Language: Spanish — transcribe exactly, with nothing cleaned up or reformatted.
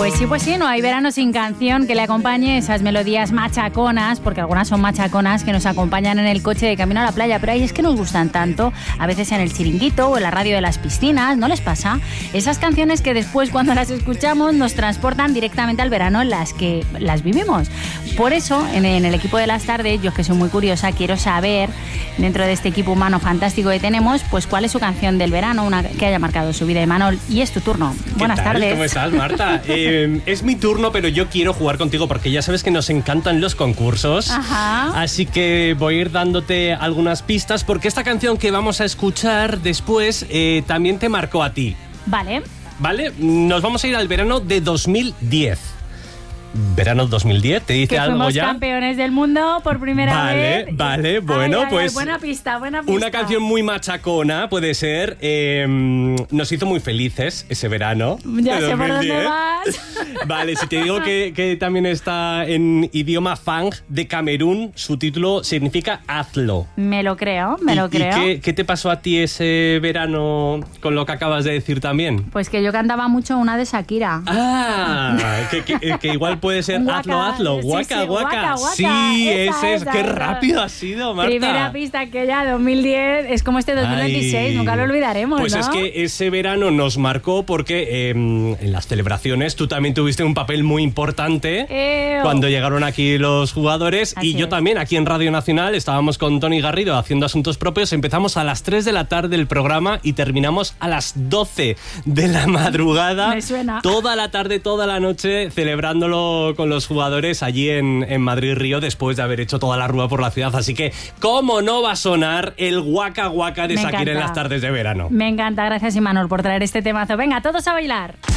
Pues sí, pues sí, no hay verano sin canción que le acompañe esas melodías machaconas, porque algunas son machaconas que nos acompañan en el coche de camino a la playa, pero hay es que nos gustan tanto, a veces en el chiringuito o en la radio de las piscinas, ¿no les pasa? Esas canciones que después cuando las escuchamos nos transportan directamente al verano en las que las vivimos. Por eso, en, en el equipo de las tardes, yo que soy muy curiosa, quiero saber, dentro de este equipo humano fantástico que tenemos, pues cuál es su canción del verano, una que haya marcado su vida. Imanol, y es tu turno. Buenas tal? tardes. ¿Cómo estás, Marta? eh, es mi turno, pero yo quiero jugar contigo porque ya sabes que nos encantan los concursos. Ajá. Así que voy a ir dándote algunas pistas porque esta canción que vamos a escuchar después eh, también te marcó a ti. Vale. ¿Vale? Nos vamos a ir al verano de dos mil diez. Verano dos mil diez, ¿te dice que algo fuimos ya? campeones del mundo por primera vale, vez. Vale, vale, bueno, ay, ay, pues... Ay, buena pista, buena pista. Una canción muy machacona, puede ser. Eh, nos hizo muy felices ese verano. Ya sé por dónde vas. Vale, si te digo que, que también está en idioma fang de Camerún, su título significa hazlo. Me lo creo, me ¿Y, lo creo. ¿Y qué, qué te pasó a ti ese verano con lo que acabas de decir también? Pues que yo cantaba mucho una de Shakira. Ah, que, que, que igual puede ser Guaca, hazlo, hazlo, sí, guaca, sí, guaca. guaca, guaca. Sí, Esa, ese es. esa, Qué esa. rápido ha sido, Marta. Primera pista que ya dos mil diez es como este dos mil veintiséis, Ay. nunca lo olvidaremos, Pues ¿no? es que ese verano nos marcó porque eh, en las celebraciones tú también tuviste un papel muy importante Eo. cuando llegaron aquí los jugadores. Así y yo es. también aquí en Radio Nacional estábamos con Tony Garrido haciendo asuntos propios. Empezamos a las tres de la tarde el programa y terminamos a las doce de la madrugada. Me suena. Toda la tarde, toda la noche celebrándolo con los jugadores allí en, en Madrid-Río después de haber hecho toda la rúa por la ciudad. Así que, ¿cómo no va a sonar el Waka Waka de Me Shakira en encanta. las tardes de verano? Me encanta, gracias Imanol por traer este temazo. Venga, todos a bailar.